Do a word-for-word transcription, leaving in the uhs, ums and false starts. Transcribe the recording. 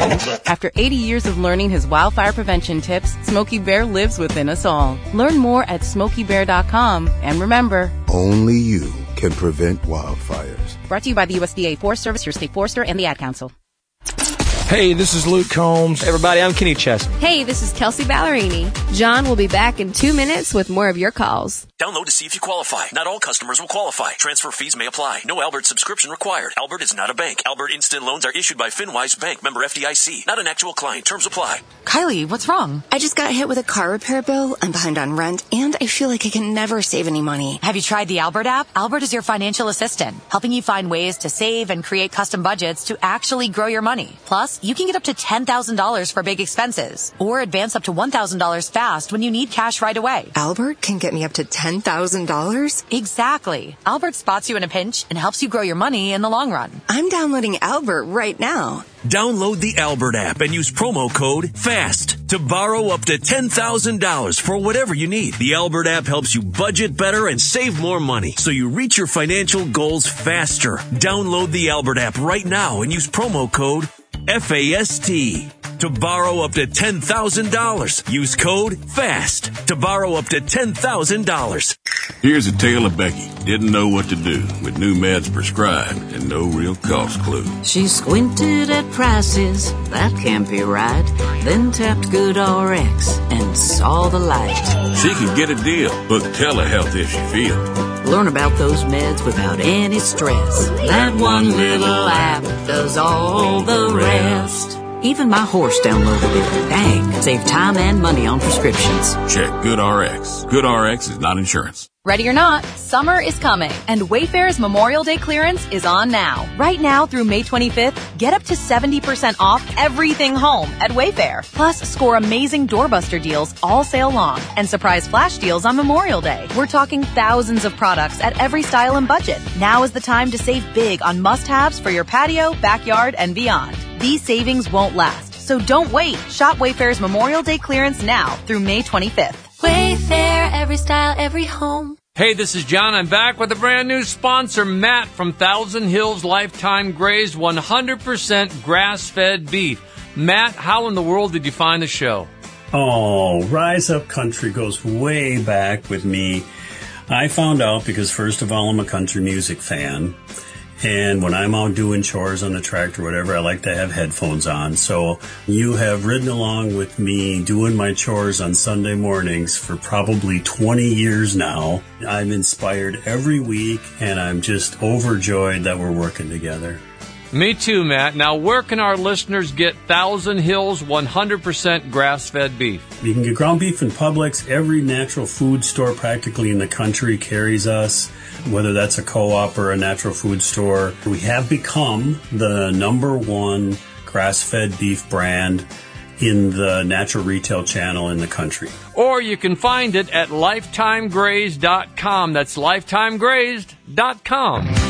After eighty years of learning his wildfire prevention tips, Smokey Bear lives within us all. Learn more at smokey bear dot com. And remember, only you can prevent wildfires. Brought to you by the U S D A Forest Service, your state forester, and the Ad Council. Hey, this is Luke Combs. Hey, everybody, I'm Kenny Chesney. Hey, this is Kelsey Ballerini. John will be back in two minutes with more of your calls. Download to see if you qualify. Not all customers will qualify. Transfer fees may apply. No Albert subscription required. Albert is not a bank. Albert Instant Loans are issued by FinWise Bank, member F D I C. Not an actual client. Terms apply. Kylie, what's wrong? I just got hit with a car repair bill. I'm behind on rent, and I feel like I can never save any money. Have you tried the Albert app? Albert is your financial assistant, helping you find ways to save and create custom budgets to actually grow your money. Plus, you can get up to ten thousand dollars for big expenses, or advance up to one thousand dollars fast when you need cash right away. Albert can get me up to ten thousand dollars? Exactly. Albert spots you in a pinch and helps you grow your money in the long run. I'm downloading Albert right now. Download the Albert app and use promo code FAST to borrow up to ten thousand dollars for whatever you need. The Albert app helps you budget better and save more money so you reach your financial goals faster. Download the Albert app right now and use promo code FAST to borrow up to ten thousand dollars. Use code FAST to borrow up to ten thousand dollars. Here's a tale of Becky. Didn't know what to do with new meds prescribed and no real cost clue. She squinted at prices, that can't be right. Then tapped GoodRx and saw the light. She could get a deal. Book telehealth if she feels. Learn about those meds without any stress. That one little app does all the rest. Even my horse downloaded it. Dang, save time and money on prescriptions. Check GoodRx. GoodRx is not insurance. Ready or not, summer is coming, and Wayfair's Memorial Day clearance is on now. Right now through May twenty-fifth, get up to seventy percent off everything home at Wayfair. Plus, score amazing doorbuster deals all sale long and surprise flash deals on Memorial Day. We're talking thousands of products at every style and budget. Now is the time to save big on must-haves for your patio, backyard, and beyond. These savings won't last, so don't wait. Shop Wayfair's Memorial Day clearance now through May twenty-fifth. Wayfair, every style, every home. Hey, this is John. I'm back with a brand new sponsor, Matt from Thousand Hills Lifetime Grazed one hundred percent grass-fed beef. Matt, how in the world did you find the show? Oh, Rise Up Country goes way back with me. I found out because, first of all, I'm a country music fan. And when I'm out doing chores on the tractor or whatever, I like to have headphones on. So you have ridden along with me doing my chores on Sunday mornings for probably twenty years now. I'm inspired every week, and I'm just overjoyed that we're working together. Me too, Matt. Now, where can our listeners get Thousand Hills one hundred percent grass-fed beef? You can get ground beef in Publix. Every natural food store practically in the country carries us, whether that's a co-op or a natural food store. We have become the number one grass-fed beef brand in the natural retail channel in the country. Or you can find it at lifetime grazed dot com. That's lifetime grazed dot com.